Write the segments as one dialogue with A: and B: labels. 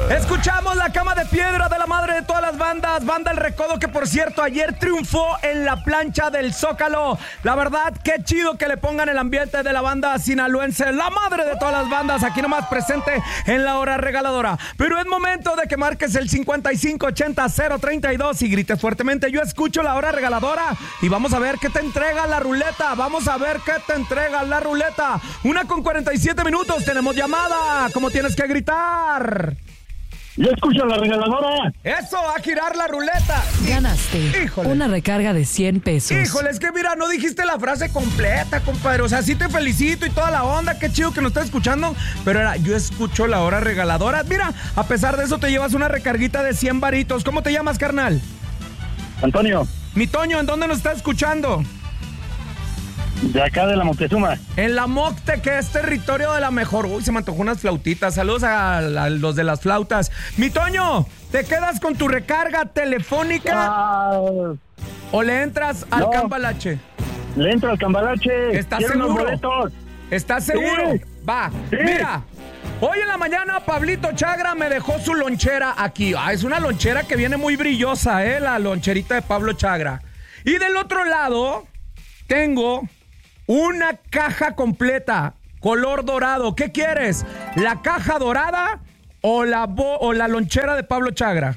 A: Escuchamos La Cama de Piedra de la madre de todas las bandas, Banda El Recodo, que por cierto ayer triunfó en la plancha del Zócalo. La verdad, qué chido que le pongan el ambiente de la banda sinaloense, la madre de todas las bandas, aquí nomás presente en la hora regaladora. Pero es momento de que marques el 5580-032 y grites fuertemente: yo escucho la hora regaladora. Y vamos a ver qué te entrega la ruleta. Vamos a ver qué te entrega la ruleta. 1:47, tenemos llamada. ¿Cómo tienes que gritar?
B: Yo escucho la regaladora.
A: Eso, va a girar la ruleta.
C: Ganaste.
A: Híjole.
C: Una recarga de 100 pesos.
A: Híjole, es que mira, no dijiste la frase completa, compadre. O sea, sí te felicito y toda la onda. Qué chido que nos estás escuchando. Pero era, yo escucho la hora regaladora. Mira, a pesar de eso te llevas una recarguita de 100 varitos. ¿Cómo te llamas, carnal?
B: Antonio.
A: Mi Toño, ¿en dónde nos estás escuchando?
B: De acá de la Moctezuma.
A: En la Mocte, que es territorio de la mejor. Uy, se me antojó unas flautitas. Saludos a los de las flautas. Mi Toño, ¿te quedas con tu recarga telefónica o le entras al cambalache?
B: Le entro al cambalache.
A: ¿Estás seguro? ¿Estás seguro?
B: Sí.
A: Va.
B: Sí.
A: Mira, hoy en la mañana Pablito Chagra me dejó su lonchera aquí. Es una lonchera que viene muy brillosa, la loncherita de Pablo Chagra. Y del otro lado tengo una caja completa, color dorado. ¿Qué quieres? ¿La caja dorada o la lonchera de Pablo Chagra?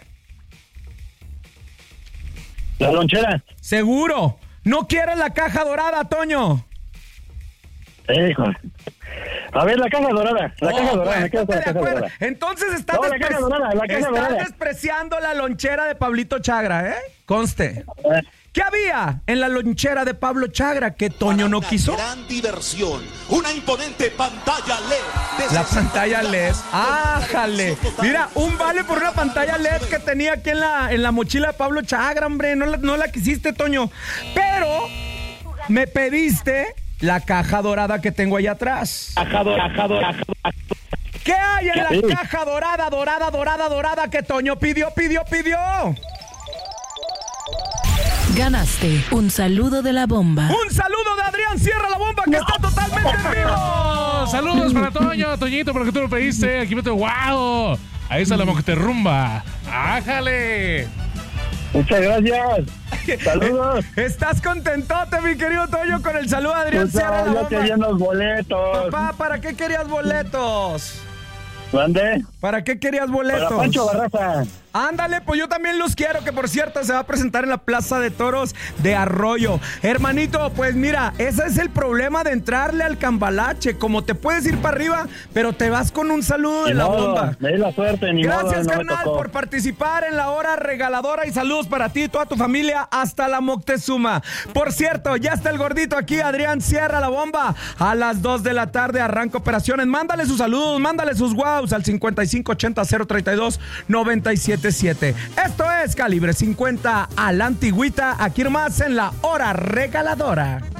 B: La lonchera.
A: ¿Seguro? ¿No quieres la caja dorada, Toño?
B: Híjole. A ver, la caja dorada. La caja dorada. Me quedo con la
A: ponte de
B: caja
A: acuerdo.
B: dorada.
A: Entonces
B: La caja dorada. La caja
A: estás
B: dorada.
A: despreciando la lonchera de Pablito Chagra, Conste. ¿Qué había en la lonchera de Pablo Chagra que Toño no quiso?
D: Gran diversión, una imponente pantalla LED.
A: La pantalla LED. ¡Ájale! Mira, un vale por una pantalla LED que tenía aquí en la mochila de Pablo Chagra, hombre. No la quisiste, Toño. Pero me pediste la caja dorada que tengo allá atrás. ¿Qué hay en la caja dorada que Toño pidió?
C: Ganaste un saludo de la bomba.
A: Un saludo de Adrián Sierra, la bomba, que está totalmente en vivo.
E: Saludos para Toñito, porque tú lo pediste. Aquí meto, wow. Ahí está la Mocterrumba. ¡Ájale!
B: Muchas gracias. Saludos.
A: ¿Estás contentote, mi querido Toño, con el saludo de Adrián Sierra, la
B: Yo
A: bomba?
B: quería los boletos.
A: Papá, ¿para qué querías boletos?
B: ¿Dónde?
A: ¿Para qué querías boletos?
B: Para Pancho Barraza.
A: Ándale, pues yo también los quiero, que por cierto se va a presentar en la Plaza de Toros de Arroyo. Hermanito, pues mira, ese es el problema de entrarle al cambalache. Como te puedes ir para arriba, pero te vas con un saludo de la bomba.
B: Me di la suerte, ni modo.
A: Gracias,
B: no
A: carnal, por participar en la hora regaladora y saludos para ti y toda tu familia hasta la Moctezuma. Por cierto, ya está el gordito aquí, Adrián Sierra, la bomba. A las 2 de la tarde arranca operaciones. Mándale sus saludos, mándale sus guaus al 5580-032-977. Esto es Calibre 50 a la antigüita, aquí nomás en la hora regaladora.